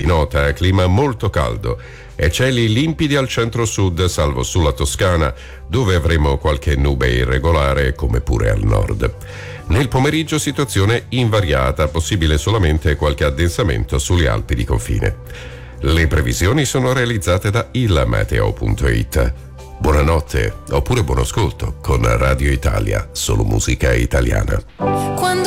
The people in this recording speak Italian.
nota, clima molto caldo e cieli limpidi al centro-sud, salvo sulla Toscana, dove avremo qualche nube irregolare, come pure al nord. Nel pomeriggio situazione invariata, possibile solamente qualche addensamento sulle Alpi di confine. Le previsioni sono realizzate da ilmeteo.it. Buonanotte, oppure buon ascolto con Radio Italia, solo musica italiana. Quando